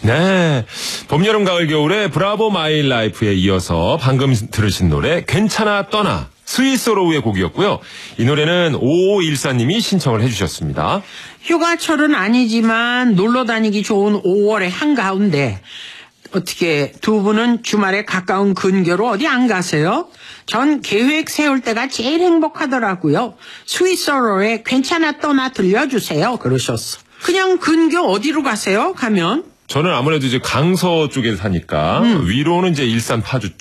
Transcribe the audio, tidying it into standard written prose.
네. 봄, 여름, 가을, 겨울에 브라보 마이 라이프에 이어서 방금 들으신 노래 괜찮아 떠나 스위스로우의 곡이었고요. 이 노래는 5514님이 신청을 해주셨습니다. 휴가철은 아니지만 놀러 다니기 좋은 5월의 한가운데 어떻게 두 분은 주말에 가까운 근교로 어디 안 가세요? 전 계획 세울 때가 제일 행복하더라고요. 스위스로의 괜찮아 떠나 들려주세요. 그러셨어. 그냥 근교 어디로 가세요? 가면? 저는 아무래도 이제 강서 쪽에 사니까 위로는 이제 일산 파주